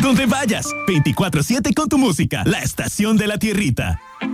donde vayas. 24/7 con tu música. La estación de la tierrita.